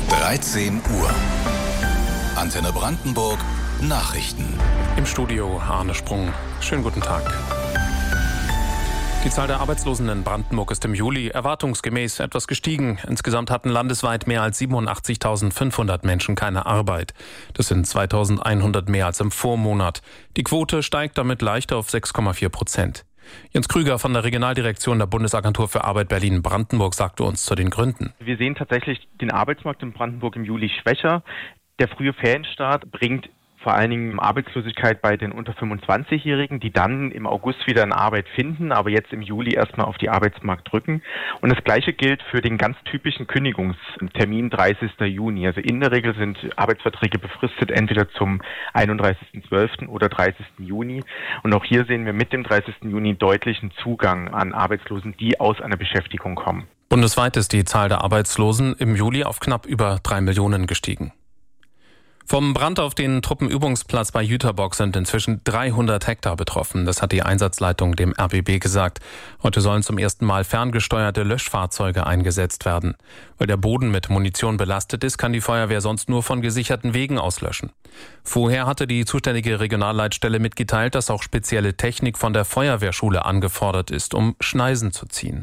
13 Uhr. Antenne Brandenburg Nachrichten. Im Studio Arne Sprung. Schönen guten Tag. Die Zahl der Arbeitslosen in Brandenburg ist im Juli erwartungsgemäß etwas gestiegen. Insgesamt hatten landesweit mehr als 87.500 Menschen keine Arbeit. Das sind 2.100 mehr als im Vormonat. Die Quote steigt damit leicht auf 6,4%. Jens Krüger von der Regionaldirektion der Bundesagentur für Arbeit Berlin-Brandenburg sagte uns zu den Gründen. Wir sehen tatsächlich den Arbeitsmarkt in Brandenburg im Juli schwächer. Der frühe Ferienstart bringt vor allen Dingen Arbeitslosigkeit bei den unter 25-Jährigen, die dann im August wieder eine Arbeit finden, aber jetzt im Juli erstmal auf die Arbeitsmarkt drücken. Und das Gleiche gilt für den ganz typischen Kündigungstermin 30. Juni. Also in der Regel sind Arbeitsverträge befristet entweder zum 31.12. oder 30. Juni. Und auch hier sehen wir mit dem 30. Juni deutlichen Zugang an Arbeitslosen, die aus einer Beschäftigung kommen. Bundesweit ist die Zahl der Arbeitslosen im Juli auf knapp über 3 Millionen gestiegen. Vom Brand auf den Truppenübungsplatz bei Jüterbock sind inzwischen 300 Hektar betroffen. Das hat die Einsatzleitung dem RBB gesagt. Heute sollen zum ersten Mal ferngesteuerte Löschfahrzeuge eingesetzt werden. Weil der Boden mit Munition belastet ist, kann die Feuerwehr sonst nur von gesicherten Wegen auslöschen. Vorher hatte die zuständige Regionalleitstelle mitgeteilt, dass auch spezielle Technik von der Feuerwehrschule angefordert ist, um Schneisen zu ziehen.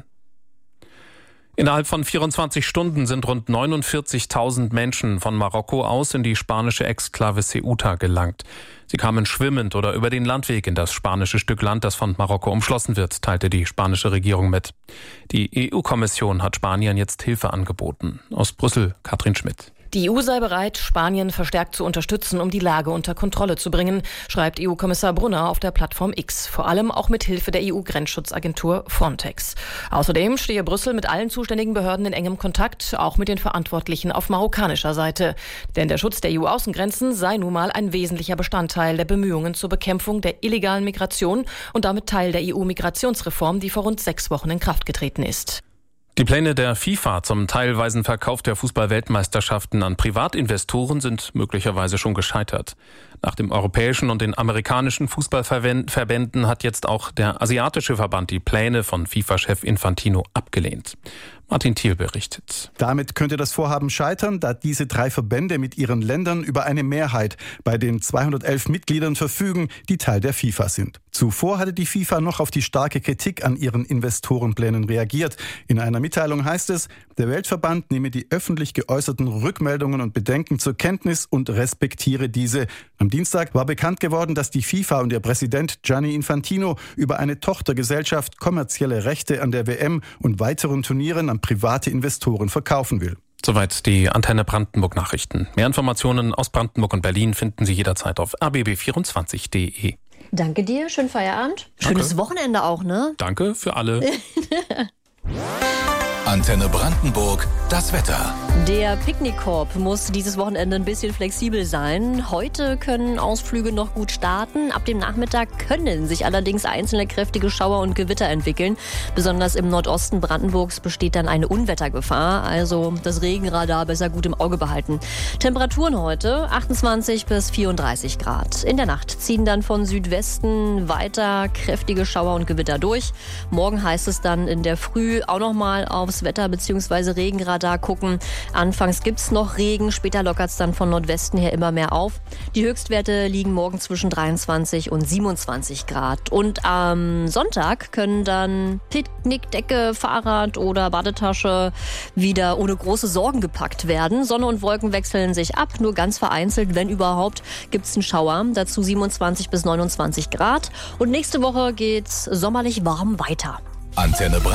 Innerhalb von 24 Stunden sind rund 49.000 Menschen von Marokko aus in die spanische Exklave Ceuta gelangt. Sie kamen schwimmend oder über den Landweg in das spanische Stück Land, das von Marokko umschlossen wird, teilte die spanische Regierung mit. Die EU-Kommission hat Spanien jetzt Hilfe angeboten. Aus Brüssel, Katrin Schmidt. Die EU sei bereit, Spanien verstärkt zu unterstützen, um die Lage unter Kontrolle zu bringen, schreibt EU-Kommissar Brunner auf der Plattform X. Vor allem auch mit Hilfe der EU-Grenzschutzagentur Frontex. Außerdem stehe Brüssel mit allen zuständigen Behörden in engem Kontakt, auch mit den Verantwortlichen auf marokkanischer Seite. Denn der Schutz der EU-Außengrenzen sei nun mal ein wesentlicher Bestandteil der Bemühungen zur Bekämpfung der illegalen Migration und damit Teil der EU-Migrationsreform, die vor rund 6 Wochen in Kraft getreten ist. Die Pläne der FIFA zum teilweisen Verkauf der Fußball-Weltmeisterschaften an Privatinvestoren sind möglicherweise schon gescheitert. Nach dem europäischen und den amerikanischen Fußballverbänden hat jetzt auch der asiatische Verband die Pläne von FIFA-Chef Infantino abgelehnt. Martin Thiel berichtet. Damit könnte das Vorhaben scheitern, da diese 3 Verbände mit ihren Ländern über eine Mehrheit bei den 211 Mitgliedern verfügen, die Teil der FIFA sind. Zuvor hatte die FIFA noch auf die starke Kritik an ihren Investorenplänen reagiert. In einer Mitteilung heißt es, der Weltverband nehme die öffentlich geäußerten Rückmeldungen und Bedenken zur Kenntnis und respektiere diese. Am Dienstag war bekannt geworden, dass die FIFA und ihr Präsident Gianni Infantino über eine Tochtergesellschaft kommerzielle Rechte an der WM und weiteren Turnieren an private Investoren verkaufen will. Soweit die Antenne Brandenburg Nachrichten. Mehr Informationen aus Brandenburg und Berlin finden Sie jederzeit auf rbb24.de. Danke dir, schönen Feierabend. Danke. Schönes Wochenende auch, ne? Danke für alle. Antenne Brandenburg, das Wetter. Der Picknickkorb muss dieses Wochenende ein bisschen flexibel sein. Heute können Ausflüge noch gut starten. Ab dem Nachmittag können sich allerdings einzelne kräftige Schauer und Gewitter entwickeln. Besonders im Nordosten Brandenburgs besteht dann eine Unwettergefahr. Also das Regenradar besser gut im Auge behalten. Temperaturen heute 28 bis 34 Grad. In der Nacht ziehen dann von Südwesten weiter kräftige Schauer und Gewitter durch. Morgen heißt es dann in der Früh auch noch mal aufs Wetter bzw. Regenradar gucken. Anfangs gibt es noch Regen, später lockert es dann von Nordwesten her immer mehr auf. Die Höchstwerte liegen morgen zwischen 23 und 27 Grad. Und am Sonntag können dann Picknickdecke, Fahrrad oder Badetasche wieder ohne große Sorgen gepackt werden. Sonne und Wolken wechseln sich ab, nur ganz vereinzelt, wenn überhaupt, gibt es einen Schauer. Dazu 27 bis 29 Grad. Und nächste Woche geht's sommerlich warm weiter. Antenne Brandenburg.